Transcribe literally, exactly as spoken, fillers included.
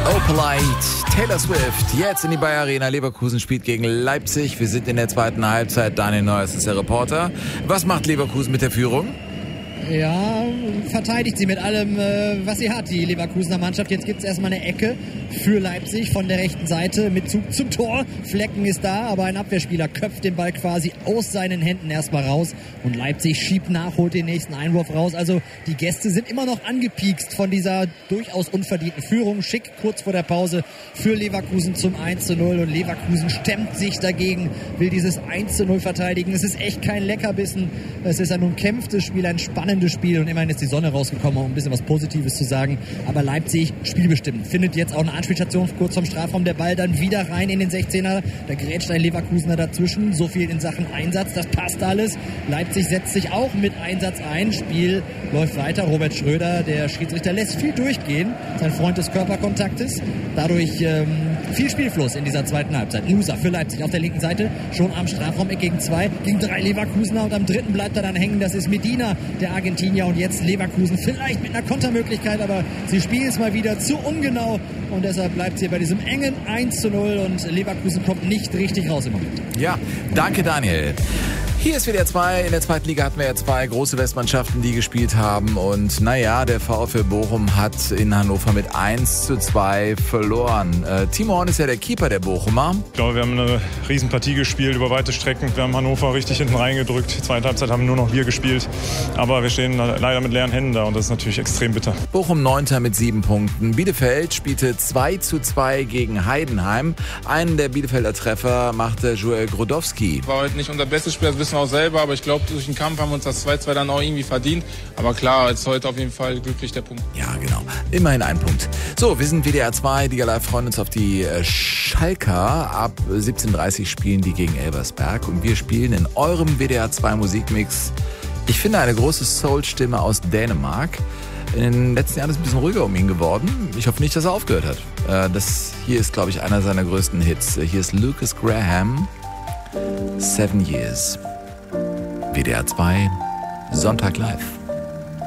Opalite, Taylor Swift, jetzt in die Bayer Arena. Leverkusen spielt gegen Leipzig. Wir sind in der zweiten Halbzeit. Daniel Neuers ist der Reporter. Was macht Leverkusen mit der Führung? Ja, verteidigt sie mit allem, was sie hat, die Leverkusener Mannschaft. Jetzt gibt es erstmal eine Ecke für Leipzig von der rechten Seite mit Zug zum Tor. Flecken ist da, aber ein Abwehrspieler köpft den Ball quasi aus seinen Händen erstmal raus. Und Leipzig schiebt nach, holt den nächsten Einwurf raus. Also die Gäste sind immer noch angepiekst von dieser durchaus unverdienten Führung. Schick kurz vor der Pause für Leverkusen zum eins zu null. Und Leverkusen stemmt sich dagegen, will dieses eins zu null verteidigen. Es ist echt kein Leckerbissen. Es ist ein umkämpftes Spiel, ein spannendes Spiel und immerhin ist die Sonne rausgekommen, um ein bisschen was Positives zu sagen. Aber Leipzig spielbestimmt, findet jetzt auch eine Anspielstation kurz vom Strafraum, der Ball dann wieder rein in den sechzehner. Da grätscht ein Leverkusener dazwischen. So viel in Sachen Einsatz, das passt alles. Leipzig setzt sich auch mit Einsatz ein. Spiel läuft weiter. Robert Schröder, der Schiedsrichter, lässt viel durchgehen. Sein Freund des Körperkontaktes. Dadurch ähm, viel Spielfluss in dieser zweiten Halbzeit. Nusa für Leipzig auf der linken Seite, schon am Strafraum-Eck gegen zwei, gegen drei Leverkusener und am dritten bleibt er dann hängen. Das ist Medina, der Argentinier, und jetzt Leverkusen vielleicht mit einer Kontermöglichkeit, aber sie spielen es mal wieder zu ungenau und deshalb bleibt es hier bei diesem engen eins zu null und Leverkusen kommt nicht richtig raus im Moment. Ja, danke Daniel. Hier ist W D R zwei. In der zweiten Liga hatten wir ja zwei große Westmannschaften, die gespielt haben. Und naja, der VfL Bochum hat in Hannover mit eins zu zwei verloren. Äh, Timo Horn ist ja der Keeper der Bochumer. Ich glaube, wir haben eine Riesenpartie gespielt über weite Strecken. Wir haben Hannover richtig hinten reingedrückt. Zweite Halbzeit haben nur noch wir gespielt. Aber wir stehen leider mit leeren Händen da und das ist natürlich extrem bitter. Bochum Neunter mit sieben Punkten. Bielefeld spielte zwei zu zwei gegen Heidenheim. Einen der Bielefelder Treffer machte Joel Grodowski. War heute nicht unser bestes Spiel, das wissen wir auch selber, aber ich glaube, durch den Kampf haben wir uns das zwei zu zwei dann auch irgendwie verdient. Aber klar, jetzt heute auf jeden Fall glücklich der Punkt. Ja, genau. Immerhin ein Punkt. So, wir sind W D R zwei. Liga Live freuen uns auf die Schalker. Ab siebzehn Uhr dreißig spielen die gegen Elversberg und wir spielen in eurem W D R zwei Musikmix, ich finde, eine große Soul-Stimme aus Dänemark. In den letzten Jahren ist es ein bisschen ruhiger um ihn geworden. Ich hoffe nicht, dass er aufgehört hat. Das hier ist, glaube ich, einer seiner größten Hits. Hier ist Lucas Graham, Seven Years. W D R zwei, Sonntag live.